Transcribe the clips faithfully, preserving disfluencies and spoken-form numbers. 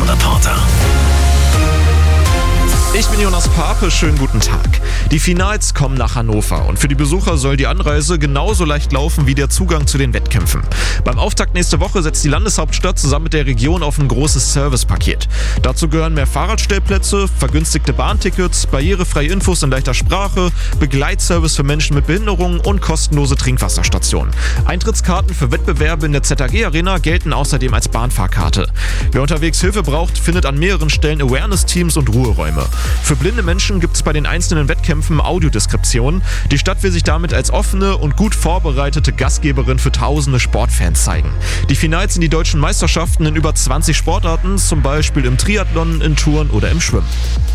Wetterreporter. Ich bin Jonas Pape, schönen guten Tag. Die Finals kommen nach Hannover und für die Besucher soll die Anreise genauso leicht laufen wie der Zugang zu den Wettkämpfen. Beim Auftakt nächste Woche setzt die Landeshauptstadt zusammen mit der Region auf ein großes Servicepaket. Dazu gehören mehr Fahrradstellplätze, vergünstigte Bahntickets, barrierefreie Infos in leichter Sprache, Begleitservice für Menschen mit Behinderungen und kostenlose Trinkwasserstationen. Eintrittskarten für Wettbewerbe in der Z A G-Arena gelten außerdem als Bahnfahrkarte. Wer unterwegs Hilfe braucht, findet an mehreren Stellen Awareness-Teams und Ruheräume. Für blinde Menschen gibt es bei den einzelnen Wettkämpfen Audiodeskription. Die Stadt will sich damit als offene und gut vorbereitete Gastgeberin für tausende Sportfans zeigen. Die Finals sind die deutschen Meisterschaften in über zwanzig Sportarten, zum Beispiel im Triathlon, in Touren oder im Schwimmen.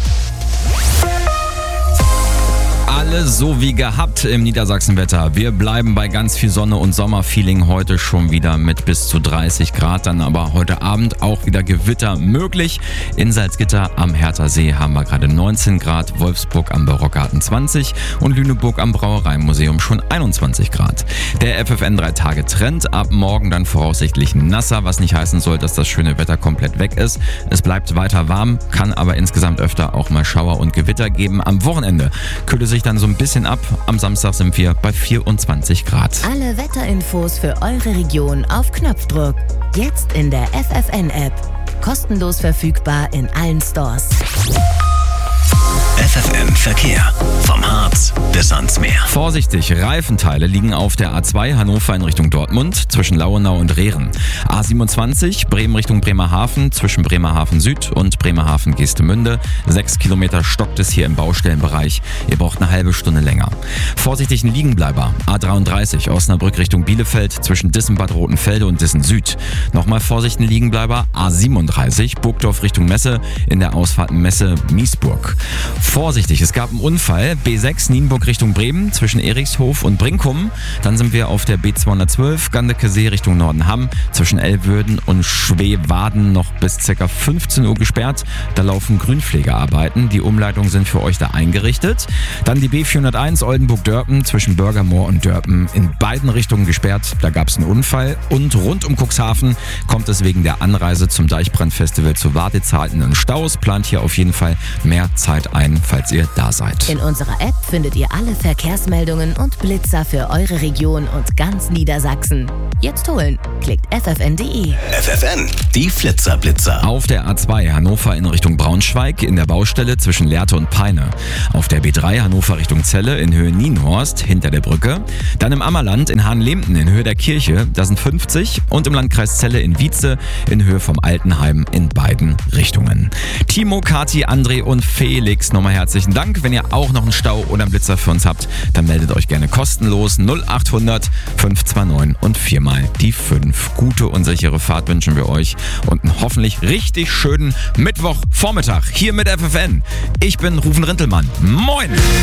Alles so wie gehabt im Niedersachsenwetter. Wir bleiben bei ganz viel Sonne und Sommerfeeling heute schon wieder mit bis zu dreißig Grad. Dann aber heute Abend auch wieder Gewitter möglich. In Salzgitter am Herthasee haben wir gerade neunzehn Grad, Wolfsburg am Barockgarten zwanzig und Lüneburg am Brauereimuseum schon einundzwanzig Grad. Der F F N drei Tage Trend, ab morgen dann voraussichtlich nasser, was nicht heißen soll, dass das schöne Wetter komplett weg ist. Es bleibt weiter warm, kann aber insgesamt öfter auch mal Schauer und Gewitter geben. Am Wochenende kühlt es sich dann so ein bisschen ab. Am Samstag sind wir bei vierundzwanzig Grad. Alle Wetterinfos für eure Region auf Knopfdruck. Jetzt in der F F N-App. Kostenlos verfügbar in allen Stores. F F N Verkehr. Vom Harz bis ans Meer. Vorsichtig, Reifenteile liegen auf der A zwei Hannover in Richtung Dortmund zwischen Lauenau und Rehren. A siebenundzwanzig Bremen Richtung Bremerhaven zwischen Bremerhaven Süd und Bremerhaven Geestemünde. Sechs Kilometer stockt es hier im Baustellenbereich. Ihr braucht eine halbe Stunde länger. Vorsichtig ein Liegenbleiber. A dreiunddreißig Osnabrück Richtung Bielefeld zwischen Dissen-Bad Rotenfelde und Dissen Süd. Nochmal Vorsicht ein Liegenbleiber. A siebenunddreißig Burgdorf Richtung Messe in der Ausfahrt Messe-Miesburg. Vorsichtig, es gab einen Unfall. B sechs Nienburg Richtung Bremen zwischen Erichshof und Brinkum. Dann sind wir auf der B zweihundertzwölf Gandekesee Richtung Nordenham zwischen Elwöden und Schweewaden noch bis ca. fünfzehn Uhr gesperrt. Da laufen Grünpflegearbeiten. Die Umleitungen sind für euch da eingerichtet. Dann die B vierhunderteins Oldenburg-Dörpen zwischen Bürgermoor und Dörpen in beiden Richtungen gesperrt. Da gab es einen Unfall. Und rund um Cuxhaven kommt es wegen der Anreise zum Deichbrandfestival zu Wartezeiten und Staus. Plant hier auf jeden Fall mehr Zeit ein, falls ihr da seid. In unserer App findet ihr alle Verkehrsmeldungen und Blitzer für eure Region und ganz Niedersachsen. Jetzt holen. Klickt f f n punkt d e. F F N, die Flitzerblitzer. Auf der A zwei Hannover in Richtung Braunschweig in der Baustelle zwischen Lehrte und Peine. Auf der B drei Hannover Richtung Celle in Höhe Nienhorst hinter der Brücke. Dann im Ammerland in Hahnlehmten in Höhe der Kirche, da sind fünfzig. Und im Landkreis Celle in Wietze in Höhe vom Altenheim in beiden Richtungen. Timo, Kati, André und Felix, nochmal herzlichen Dank. Wenn ihr auch noch einen Stau oder einen Blitzer für uns habt, dann meldet euch gerne kostenlos null achthundert fünf zwei neun und viermal die fünf. Gute und sichere Fahrt wünschen wir euch und einen hoffentlich richtig schönen Mittwochvormittag hier mit F F N. Ich bin Rufen Rintelmann. Moin!